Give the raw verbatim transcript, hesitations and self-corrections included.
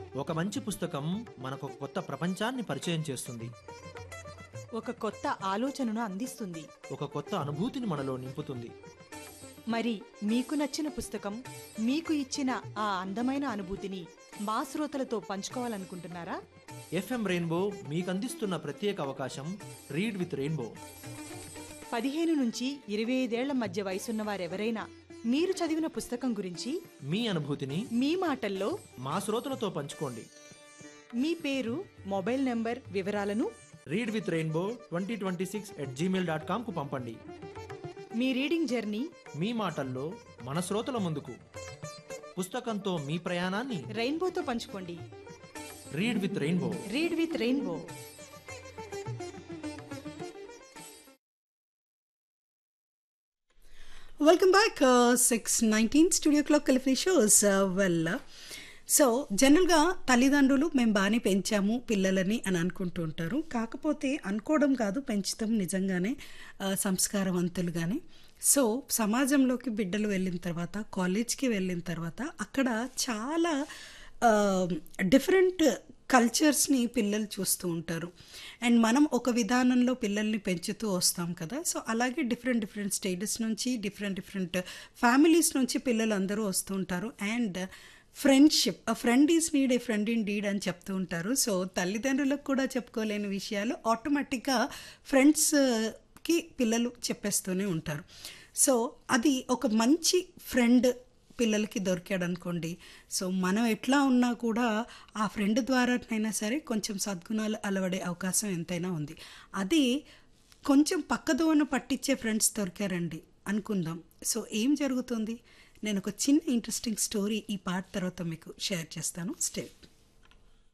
ఒక మంచి పుస్తకం మనకు ఒక కొత్త ప్రపంచాన్ని పరిచయం చేస్తుంది. ఒక కొత్త ఆలోచనను అందిస్తుంది. ఒక కొత్త అనుభూతిని మనలో నింపుతుంది. మరి మీకు నచ్చిన పుస్తకం మీకు ఇచ్చిన ఆ అందమైన అనుభూతిని మా శ్రోతలతో పంచుకోవాలనుకుంటున్నారా? ఎఫ్ఎం రెయిన్బో మీకు అందిస్తున్న ప్రత్యేక అవకాశం రీడ్ విత్ రెయిన్బో. పదిహేను నుంచి ఇరవై ఐదేళ్ల మధ్య వయసున్న వారెవరైనా మీరు చదివిన పుస్తకం గురించి మీ అనుభూతిని మీ మాటల్లో మా శ్రోతలతో పంచుకోండి. మీ పేరు, మొబైల్ నంబర్ వివరాలను read with rainbow twenty twenty six at Gmail dot com కు పంపండి. మీ రీడింగ్ జర్నీ మీ మాటల్లో మన శ్రోతల ముందుకు. పుస్తకంతో మీ ప్రయాణాన్ని రెయిన్బోతో పంచుకోండి. Read with rainbow. Read with rainbow. Welcome back. Six nineteen studio clock కలిపి షోస్. వెల్, సో జనరల్గా తల్లిదండ్రులు మేము బాగానే పెంచాము పిల్లలని అని అనుకుంటూ ఉంటారు. కాకపోతే అనుకోవడం కాదు, పెంచుతాం నిజంగానే సంస్కారవంతులుగానే. సో సమాజంలోకి బిడ్డలు వెళ్ళిన తర్వాత, కాలేజ్కి వెళ్ళిన తర్వాత అక్కడ చాలా డిఫరెంట్ కల్చర్స్ని పిల్లలు చూస్తూ ఉంటారు. అండ్ మనం ఒక విధానంలో పిల్లల్ని పెంచుతూ వస్తాం కదా. సో అలాగే డిఫరెంట్ డిఫరెంట్ స్టేటస్ నుంచి, డిఫరెంట్ డిఫరెంట్ ఫ్యామిలీస్ నుంచి పిల్లలు అందరూ వస్తూ ఉంటారు. And friendship, a friend is need, A friend in deed అని చెప్తూ ఉంటారు. సో తల్లిదండ్రులకు కూడా చెప్పుకోలేని విషయాలు ఆటోమేటిక్గా ఫ్రెండ్స్కి పిల్లలు చెప్పేస్తూనే ఉంటారు. సో అది ఒక మంచి ఫ్రెండ్ పిల్లలకి దొరికాడు అనుకోండి, సో మనం ఎట్లా ఉన్నా కూడా ఆ ఫ్రెండ్ ద్వారానైనా సరే కొంచెం సద్గుణాలు అలవడే అవకాశం ఎంతైనా ఉంది. అది కొంచెం పక్కదోవను పట్టించే ఫ్రెండ్స్ దొరికారండి అనుకుందాం. సో ఏం జరుగుతుంది? నేను ఒక చిన్న ఇంట్రెస్టింగ్ స్టోరీ ఈ పార్ట్ తర్వాత మీకు షేర్ చేస్తాను. స్టే